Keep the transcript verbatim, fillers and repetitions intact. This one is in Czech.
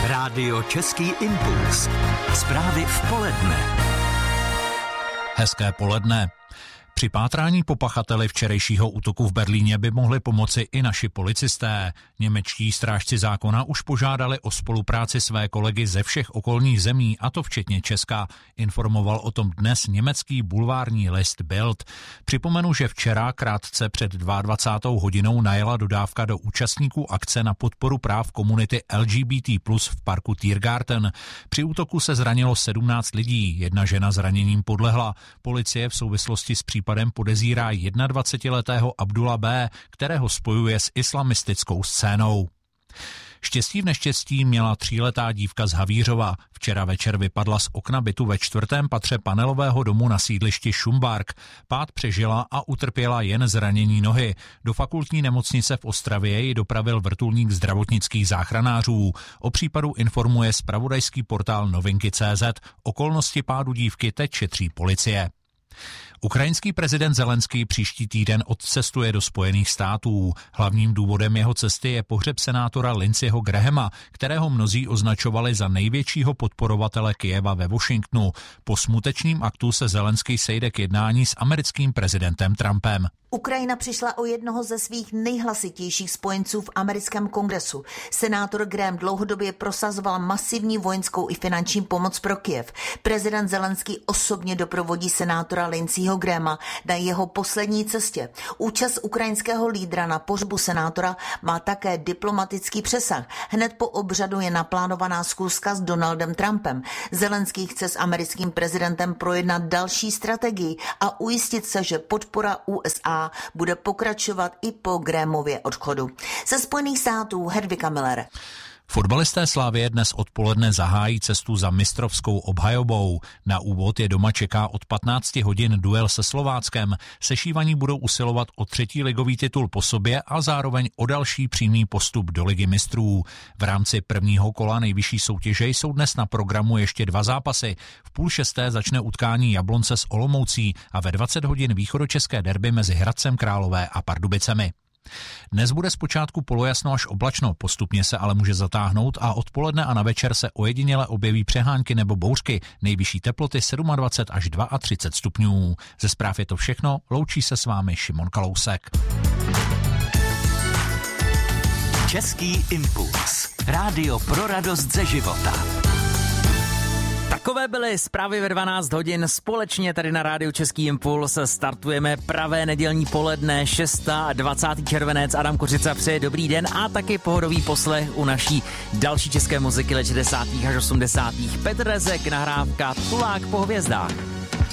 Rádio Český impuls. Zprávy v poledne. Hezké poledne. Při pátrání po pachateli včerejšího útoku v Berlíně by mohli pomoci i naši policisté. Němečtí strážci zákona už požádali o spolupráci své kolegy ze všech okolních zemí, a to včetně Česka. Informoval o tom dnes německý bulvární list Bild. Připomenu, že včera krátce před dvacátou druhou hodinou najela dodávka do účastníků akce na podporu práv komunity L G B T plus v parku Tiergarten. Při útoku se zranilo sedmnáct lidí, jedna žena zraněním podlehla. Policie v souvislosti s případem podezírá jednadvacetiletého Abdula B., kterého spojuje s islamistickou scénou. Štěstí v neštěstí měla tříletá dívka z Havířova. Včera večer vypadla z okna bytu ve čtvrtém patře panelového domu na sídlišti Šumbark. Pád přežila a utrpěla jen zranění nohy. Do fakultní nemocnice v Ostravě ji dopravil vrtulník zdravotnických záchranářů. O případu informuje zpravodajský portál Novinky tečka cé zet. Okolnosti pádu dívky teď šetří policie. Ukrajinský prezident Zelenský příští týden odcestuje do Spojených států. Hlavním důvodem jeho cesty je pohřeb senátora Lindseyho Grahama, kterého mnozí označovali za největšího podporovatele Kyjeva ve Washingtonu. Po smutečným aktu se Zelenský sejde k jednání s americkým prezidentem Trumpem. Ukrajina přišla o jednoho ze svých nejhlasitějších spojenců v americkém kongresu. Senátor Graham dlouhodobě prosazoval masivní vojenskou i finanční pomoc pro Kyjev. Prezident Zelenský osobně doprovodí senátora Lindseyho Grahama na jeho poslední cestě. Účast ukrajinského lídra na pohřbu senátora má také diplomatický přesah. Hned po obřadu je naplánovaná schůzka s Donaldem Trumpem. Zelenský chce s americkým prezidentem projednat další strategii a ujistit se, že podpora U S A bude pokračovat i po Grahamově odchodu. Ze Spojených států Hedvika Miller. Fotbalisté Slavie dnes odpoledne zahájí cestu za mistrovskou obhajobou. Na úvod je doma čeká od patnácti hodin duel se Slováckem. Sešívaní budou usilovat o třetí ligový titul po sobě a zároveň o další přímý postup do Ligy mistrů. V rámci prvního kola nejvyšší soutěže jsou dnes na programu ještě dva zápasy. V půl šesté začne utkání Jablonce s Olomoucí a ve dvacet hodin východočeské derby mezi Hradcem Králové a Pardubicemi. Dnes bude zpočátku polojasno až oblačno, postupně se ale může zatáhnout a odpoledne a na večer se ojediněle objeví přehánky nebo bouřky. Nejvyšší teploty dvacet sedm až třicet dva stupňů. Ze zpráv je to všechno, loučí se s vámi Šimon Kalousek. Český impuls. Rádio pro radost ze života. Takové byly zprávy ve dvanáct hodin. Společně tady na rádiu Český impuls startujeme pravé nedělní poledne, dvacátého šestého červenec. Adam Kořica přeje dobrý den a taky pohodový poslech u naší další české muziky let šedesátých až osmdesátých Petr Rezek, nahrávka Tulák po hvězdách.